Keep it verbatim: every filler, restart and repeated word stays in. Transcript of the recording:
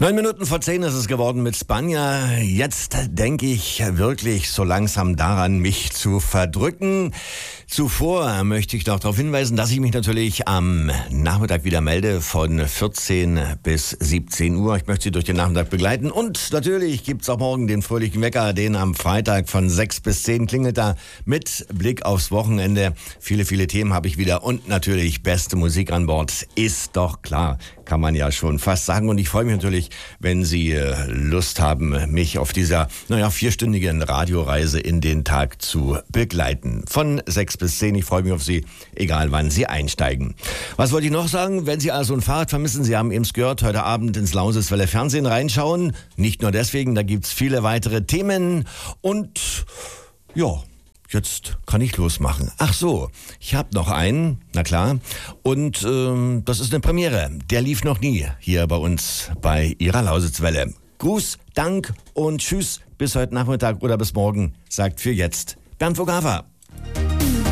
Neun Minuten vor zehn ist es geworden mit Spanja. Jetzt denke ich wirklich so langsam daran, mich zu verdrücken. Zuvor möchte ich noch darauf hinweisen, dass ich mich natürlich am Nachmittag wieder melde von vierzehn bis siebzehn Uhr. Ich möchte Sie durch den Nachmittag begleiten. Und natürlich gibt's auch morgen den fröhlichen Wecker, den am Freitag von sechs bis zehn klingelt da mit Blick aufs Wochenende. Viele, viele Themen habe ich wieder und natürlich beste Musik an Bord. Ist doch klar, kann man ja schon fast sagen. Und ich freue mich natürlich, wenn Sie Lust haben, mich auf dieser, naja, vierstündigen Radioreise in den Tag zu begleiten. Von sechs bis zehn. Ich freue mich auf Sie, egal wann Sie einsteigen. Was wollte ich noch sagen? Wenn Sie also ein Fahrrad vermissen, Sie haben eben gehört, heute Abend ins Lausitzwelle Fernsehen reinschauen. Nicht nur deswegen, da gibt's viele weitere Themen. Und ja, jetzt kann ich losmachen. Ach so, ich habe noch einen, na klar. Und ähm, das ist eine Premiere. Der lief noch nie hier bei uns bei Ihrer Lausitzwelle. Gruß, Dank und Tschüss. Bis heute Nachmittag oder bis morgen, sagt für jetzt Bernd Vogava.